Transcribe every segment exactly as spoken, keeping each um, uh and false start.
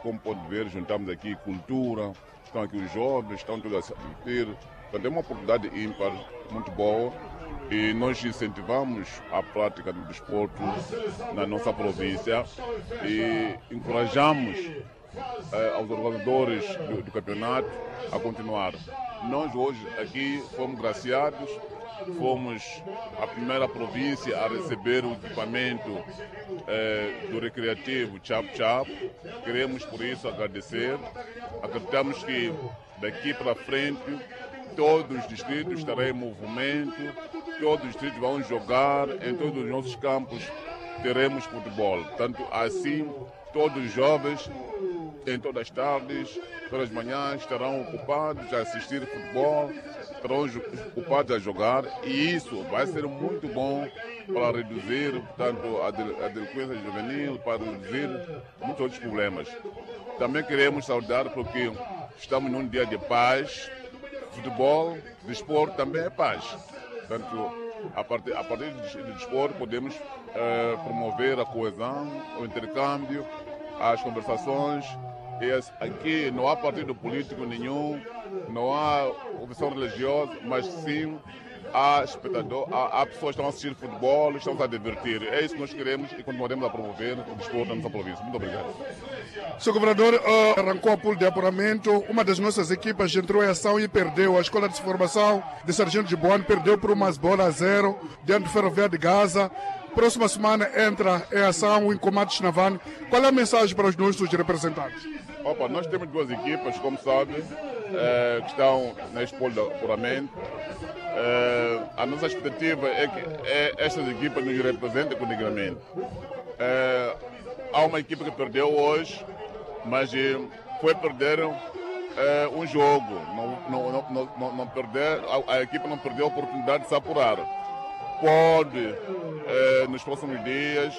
como pode ver, juntamos aqui cultura, estão aqui os jovens, estão todos a se divertir. Portanto, é uma oportunidade ímpar, muito boa, e nós incentivamos a prática do desporto na nossa província e encorajamos eh, aos organizadores do, do campeonato a continuar. Nós hoje aqui fomos graciados, fomos a primeira província a receber o equipamento eh, do recreativo Chap Chap. Queremos por isso agradecer. Acreditamos que daqui para frente todos os distritos estarão em movimento, todos os distritos vão jogar, em todos os nossos campos teremos futebol. Portanto, assim, todos os jovens, em todas as tardes, todas as manhãs, estarão ocupados a assistir futebol, estarão ocupados a jogar, e isso vai ser muito bom para reduzir, portanto, a delinquência juvenil, para reduzir muitos outros problemas. Também queremos saudar porque estamos num dia de paz. Futebol, desporto também é paz. Portanto, a partir, a partir do desporto podemos eh, promover a coesão, o intercâmbio, as conversações. E aqui não há partido político nenhum, não há opção religiosa, mas sim há espectador, há, há pessoas que estão a assistir futebol, estão a divertir. É isso que nós queremos e continuaremos a promover o desporto na nossa província. Muito obrigado. senhor Governador, uh, arrancou a pool de apuramento. Uma das nossas equipas entrou em ação e perdeu. A Escola de Formação de Sargento de Boane perdeu por umas bolas a zero diante do Ferroviário de Gaza. Próxima semana entra em ação o Incomate Chinavane. Qual é a mensagem para os nossos representantes? Opa, nós temos duas equipas, como sabe, eh, que estão neste pool de apuramento. Eh, a nossa expectativa é que é, estas equipas nos representem colegialmente. Eh, há uma equipa que perdeu hoje, mas eh, foi perder eh, um jogo. Não, não, não, não, não perder, a, a equipa não perdeu a oportunidade de se apurar. Pode, eh, nos próximos dias,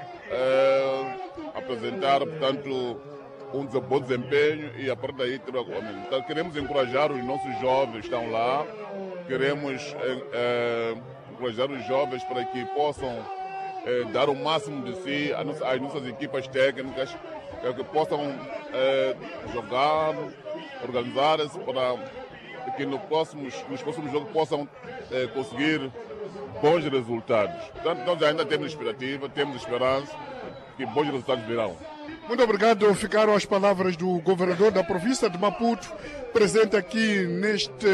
eh, apresentar, portanto, um bom desempenho e a partir daí ter o então, queremos encorajar os nossos jovens que estão lá, queremos eh, eh, encorajar os jovens para que possam eh, dar o máximo de si às nossas, às nossas equipas técnicas, eh, que possam eh, jogar, organizar-se para que no próximos, nos próximos jogos possam eh, conseguir bons resultados. Portanto, nós ainda temos expectativa, temos esperança que bons resultados virão. Muito obrigado. Ficaram as palavras do governador da província de Maputo, presente aqui neste,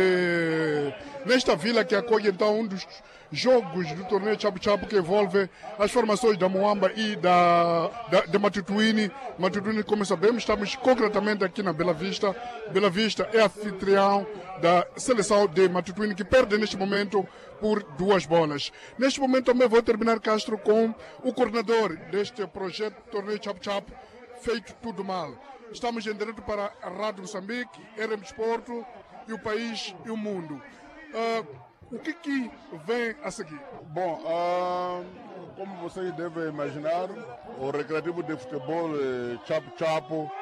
nesta vila que acolhe então um dos jogos do torneio Chap Chap, que envolve as formações da Moamba e da, da, de Matutuíne. Matutuíne, como sabemos, estamos concretamente aqui na Bela Vista. Bela Vista é anfitrião da seleção de Matutuíne, que perde neste momento por duas bolas. Neste momento também vou terminar, Castro, com o coordenador deste projeto Torneio Chap Chap, feito tudo mal. Estamos em direto para a Rádio Moçambique, R M Desporto e o país e o mundo. Uh, o que que vem a seguir? Bom, uh, como vocês devem imaginar, o Recreativo de Futebol Chap Chap uh,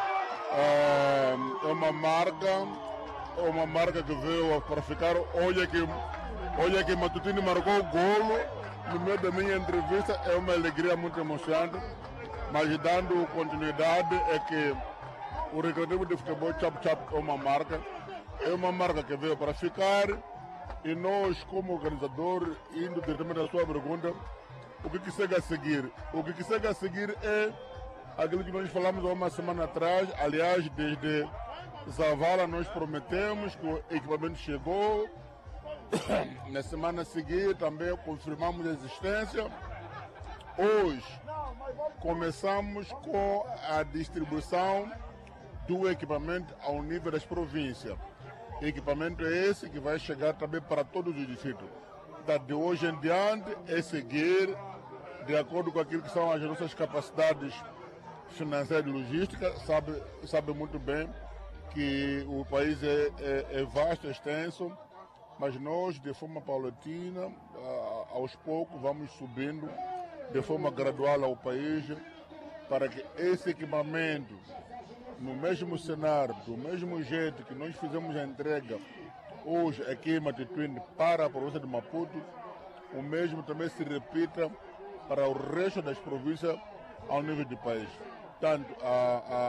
é uma marca, uma marca que veio para ficar. Olha que, olha que Matutini marcou o golo no meio da minha entrevista, é uma alegria muito emocionante. Mas dando continuidade é que o Recreativo de Futebol Chap Chap é uma marca, é uma marca que veio para ficar, e nós, como organizador, indo diretamente à sua pergunta, o que que segue a seguir? O que que segue a seguir é aquilo que nós falamos há uma semana atrás. Aliás, desde Zavala nós prometemos que o equipamento chegou. Na semana seguinte também confirmamos a existência. Hoje começamos com a distribuição do equipamento ao nível das províncias. Equipamento é esse que vai chegar também para todos os distritos. De hoje em diante é seguir de acordo com aquilo que são as nossas capacidades financeiras e logísticas. Sabe, sabe muito bem que o país é, é, é vasto, extenso, mas nós, de forma paulatina, aos poucos, vamos subindo de forma gradual ao país, para que esse equipamento, no mesmo cenário, do mesmo jeito que nós fizemos a entrega hoje aqui em Matutuíne para a província de Maputo, o mesmo também se repita para o resto das províncias ao nível do país. Tanto a, a